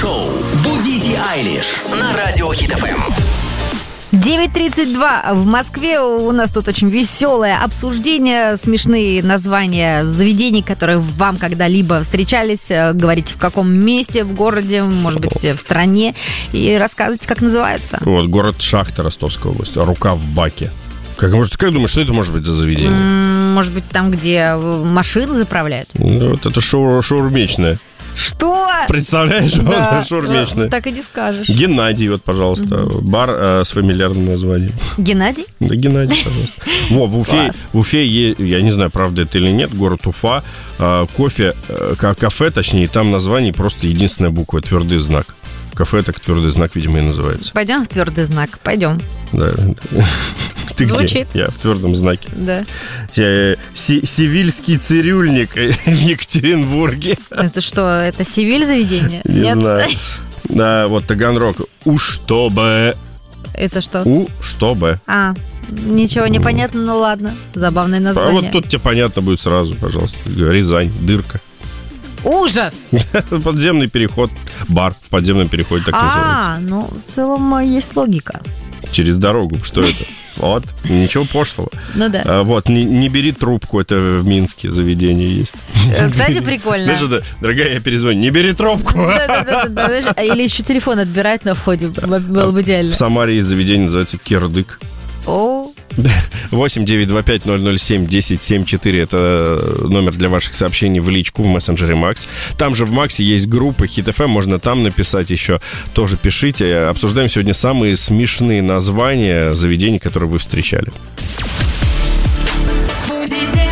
Шоу «Будите Айлиш» на Радио Хит ФМ. 9:32 в Москве. У нас тут очень веселое обсуждение, смешные названия заведений, которые вам когда-либо встречались. Говорите, в каком месте в городе, может быть, в стране, и рассказывайте, как называются. Вот, город Шахта, Ростовская область. Рука в баке. Как думаешь, что это может быть за заведение? Может быть, там, где машины заправляют? Ну, вот это шаурмечное. Что? Представляешь? Да, шаурмечное. так и не скажешь. Геннадий, вот, пожалуйста. Бар с фамильярным названием. Геннадий? Да, Геннадий, пожалуйста. В Уфе, я не знаю, правда это или нет, город Уфа, кафе, точнее, там название просто единственная буква, твердый знак. Кафе так твердый знак, видимо, и называется. Пойдем в твердый знак, пойдем. Да. Ты Звучит. где? Я в твердом знаке. Да. Сивильский цирюльник в Екатеринбурге. Это что, это Севиль заведение? Не Нет? знаю. Да, вот Таганрог. Чтобы. Это что? Чтобы. Ничего не понятно, ну ладно. Забавное название. А вот тут тебе понятно будет сразу, пожалуйста. Рязань, дырка. Ужас! Подземный переход. Бар в подземном переходе так называется. Ну, в целом есть логика. Через дорогу. Что это? Вот. Ничего пошлого. Ну да. Вот. Не бери трубку. Это в Минске заведение есть. Кстати, прикольно. Знаешь, дорогая, я перезвоню. Не бери трубку. Да. Или еще телефон отбирать на входе. Было бы идеально. В Самаре есть заведение, называется Кирдык. 8-925-007-1074. Это номер для ваших сообщений в личку в мессенджере Макс. Там же в Максе есть группа Хит ФМ, можно там написать еще. Тоже пишите. Обсуждаем сегодня самые смешные названия заведений, которые вы встречали. Будите